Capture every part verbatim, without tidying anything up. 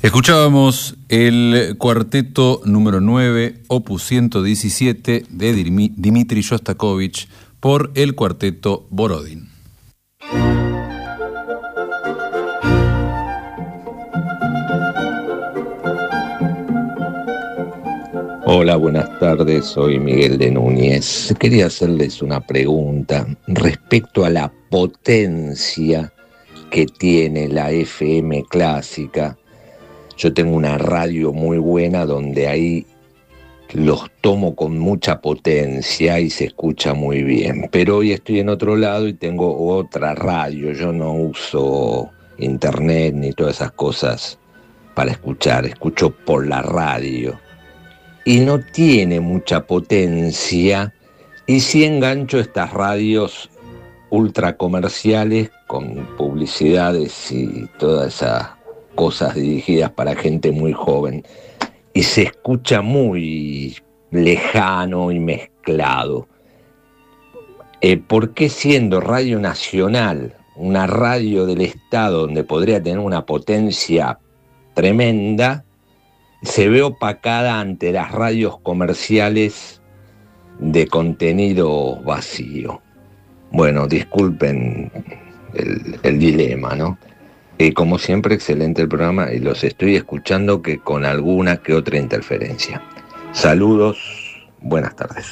Escuchábamos el cuarteto número nueve, opus ciento diecisiete, de Dmitri Shostakovich, por el cuarteto Borodin. Hola, buenas tardes, soy Miguel de Núñez. Quería hacerles una pregunta respecto a la potencia que tiene la F M clásica. Yo tengo una radio muy buena donde ahí los tomo con mucha potencia y se escucha muy bien. Pero hoy estoy en otro lado y tengo otra radio. Yo no uso internet ni todas esas cosas para escuchar. Escucho por la radio. Y no tiene mucha potencia. Y sí engancho estas radios ultra comerciales con publicidades y todas esas cosas dirigidas para gente muy joven, y se escucha muy lejano y mezclado. Eh, ¿Por qué, siendo radio nacional, una radio del Estado donde podría tener una potencia tremenda, se ve opacada ante las radios comerciales de contenido vacío? Bueno, disculpen el, el dilema, ¿no? Y como siempre, excelente el programa y los estoy escuchando que con alguna que otra interferencia. Saludos, buenas tardes.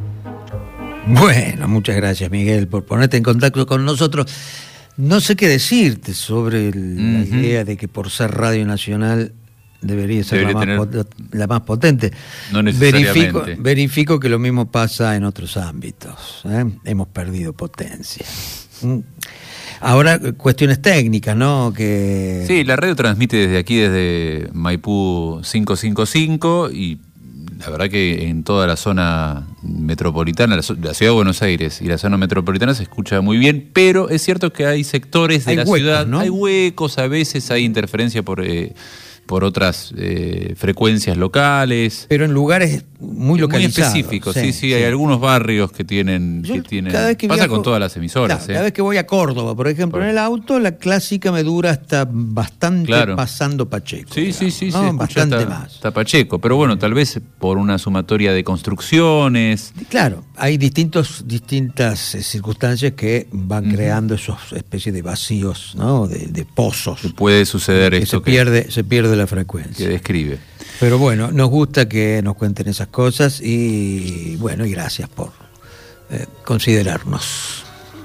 Bueno, muchas gracias, Miguel, por ponerte en contacto con nosotros. No sé qué decirte sobre el, uh-huh. la idea de que por ser Radio Nacional debería ser debería la, más tener... pot- la más potente. No necesariamente. Verifico, verifico que lo mismo pasa en otros ámbitos, ¿eh? Hemos perdido potencia. Mm. Ahora, cuestiones técnicas, ¿no? Que... Sí, la radio transmite desde aquí, desde Maipú quinientos cincuenta y cinco, y la verdad que en toda la zona metropolitana, la, la ciudad de Buenos Aires y la zona metropolitana se escucha muy bien, pero es cierto que hay sectores de hay la huecos, ciudad, ¿no? Hay huecos, a veces hay interferencia por... Eh, por otras eh, frecuencias locales. Pero en lugares muy localizados. Muy específicos, sí, sí, sí, sí. Hay algunos barrios que tienen... Yo, que tienen cada vez que pasa viajo, con todas las emisoras. Claro, ¿eh? Cada vez que voy a Córdoba, por ejemplo, por... en el auto, la clásica me dura hasta bastante, claro, pasando Pacheco. Sí, digamos, sí, sí, ¿no? sí. Bastante hasta, más. Hasta Pacheco, pero bueno, tal vez por una sumatoria de construcciones. Claro, hay distintos, distintas circunstancias que van uh-huh. creando esos especies de vacíos, ¿no? De, de pozos. Puede suceder que esto se que... pierde, se pierde la frecuencia. Que escribe. Pero bueno, nos gusta que nos cuenten esas cosas y bueno, y gracias por eh, considerarnos.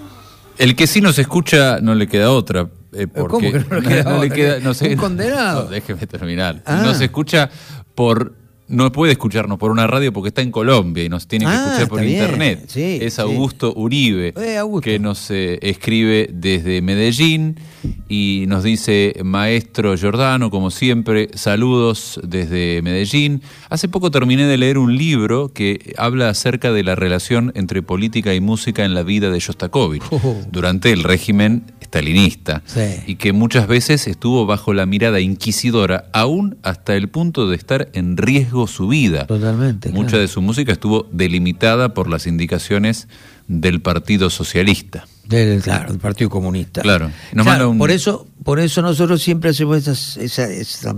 El que sí nos escucha no le queda otra. Eh, porque ¿Cómo que no le queda no, no otra? Le queda, no sé, ¿Un condenado? No, déjeme terminar. Ah. Nos escucha por... No puede escucharnos por una radio porque está en Colombia y nos tiene que ah, escuchar por internet. Sí, es Augusto sí. Uribe, eh, Augusto. que nos eh, escribe desde Medellín y nos dice: Maestro Giordano, como siempre, saludos desde Medellín. Hace poco terminé de leer un libro que habla acerca de la relación entre política y música en la vida de Shostakovich uh-huh. durante el régimen stalinista, sí. y que muchas veces estuvo bajo la mirada inquisidora, aún hasta el punto de estar en riesgo su vida. Totalmente. Mucha claro. de su música estuvo delimitada por las indicaciones del Partido Socialista. Del, claro, del Partido Comunista. Claro. Nos claro manda un... por eso, por eso nosotros siempre hacemos esas, esa, esa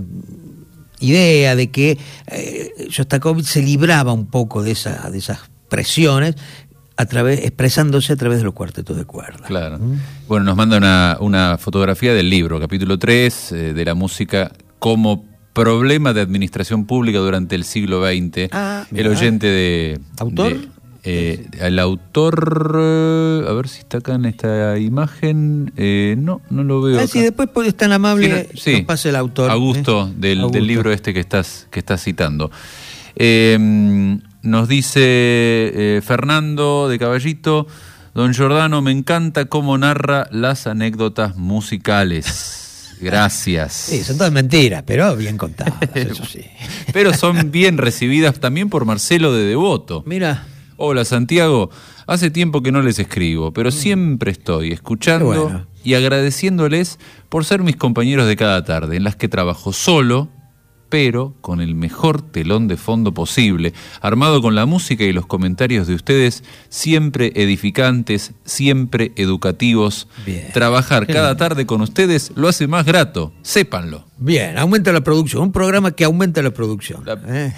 idea de que eh, Shostakovich se libraba un poco de esa, de esas presiones, a través, expresándose a través de los cuartetos de cuerda. Claro. ¿Mm? Bueno, nos manda una, una fotografía del libro, capítulo tres, eh, de la música como problema de administración pública durante el siglo veinte. Ah, el oyente de... ¿Autor? De, eh, el autor... Eh, a ver si está acá en esta imagen. Eh, no, no lo veo. Ah, acá. sí, después es tan amable, sí, sí. nos pase el autor. Augusto, ¿eh? del, Augusto, del libro este que estás, que estás citando. Eh, nos dice eh, Fernando de Caballito: Don Giordano, me encanta cómo narra las anécdotas musicales. Gracias. Sí, son todas mentiras, pero bien contadas, eso sí. Pero son bien recibidas también por Marcelo de Devoto. Mira. Hola, Santiago. Hace tiempo que no les escribo, pero siempre estoy escuchando bueno. y agradeciéndoles por ser mis compañeros de cada tarde, en las que trabajo solo pero con el mejor telón de fondo posible, armado con la música y los comentarios de ustedes, siempre edificantes, siempre educativos. Bien. Trabajar Qué cada lindo. tarde con ustedes lo hace más grato, sépanlo. Bien, aumenta la producción, un programa que aumenta la producción. La- ¿Eh?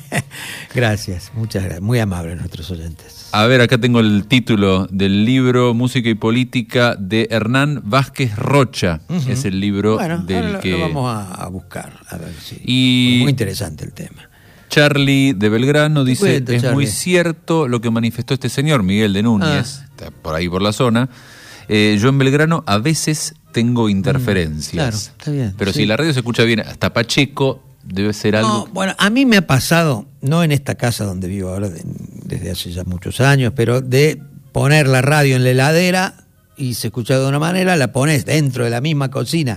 Gracias, muchas gracias, muy amables nuestros oyentes. A ver, acá tengo el título del libro Música y Política de Hernán Vázquez Rocha. Ujú. Es el libro Bueno, ahora del lo, que lo vamos a, a buscar, a ver si. Y- Muy interesante el tema. Charlie de Belgrano dice, cuenta, es Charlie? muy cierto lo que manifestó este señor, Miguel de Núñez, Ah. está por ahí por la zona. Eh, yo en Belgrano a veces tengo interferencias. claro, está bien, Pero sí. si la radio se escucha bien hasta Pacheco, debe ser algo... No, bueno, a mí me ha pasado, no en esta casa donde vivo ahora de- desde hace ya muchos años, pero de poner la radio en la heladera y se escucha de una manera, la pones dentro de la misma cocina,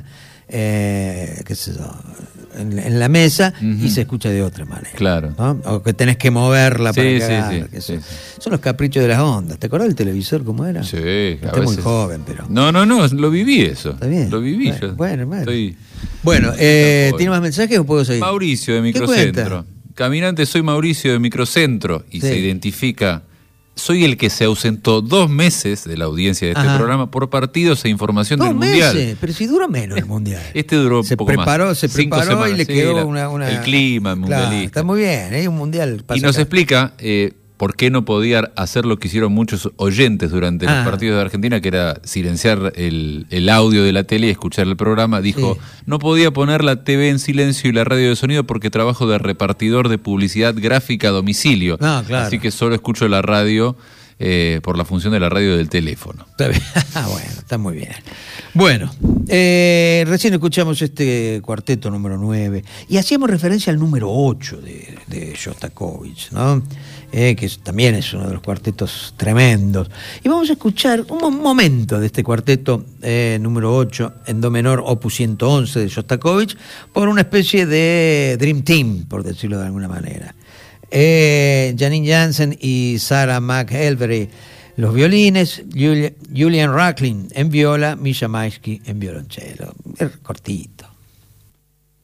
eh, qué sé yo, en, en la mesa, Ujú. y se escucha de otra manera. Claro. ¿no? O que tenés que moverla Sí, para que sí, haga, sí, qué sí, sé yo. sí. Son los caprichos de las ondas. ¿Te acordás del televisor cómo era? Sí, a Estás muy veces- joven, pero... No, no, no, lo viví eso. Está bien. Lo viví Bueno, yo. bueno, bueno. Estoy- Bueno, estoy eh, tan joven. ¿tiene más mensajes o puedo seguir? Mauricio de ¿Qué Microcentro. cuenta? Caminante, soy Mauricio de Microcentro y Sí. se identifica. Soy el que se ausentó dos meses de la audiencia de este Ajá. programa por partidos e información Dos del meses, Mundial. pero si dura menos el Mundial. Este duró se un poco preparó, más. Se Cinco preparó semanas, y le sí, quedó la- una, una- el clima Claro, mundialista. está muy bien, hay un Mundial. Y pasa nos acá. explica eh, por qué no podía hacer lo que hicieron muchos oyentes durante Ah. los partidos de Argentina, que era silenciar el, el audio de la tele y escuchar el programa. Dijo, Sí. no podía poner la T V en silencio y la radio de sonido porque trabajo de repartidor de publicidad gráfica a domicilio. No, claro. Así que solo escucho la radio eh, por la función de la radio del teléfono. Está bien. Ah, bueno, está muy bien. Bueno, eh, recién escuchamos este cuarteto número nueve y hacíamos referencia al número ocho de, de Shostakovich, ¿no? Eh, que es- también es uno de los cuartetos tremendos. Y vamos a escuchar un mo- momento de este cuarteto eh, número ocho en do menor, opus ciento once de Shostakovich, por una especie de Dream Team, por decirlo de alguna manera. Eh, Janine Jansen y Sarah McElvery los violines, Julia- Julian Racklin en viola, Misha Maisky en violonchelo. Es cortito.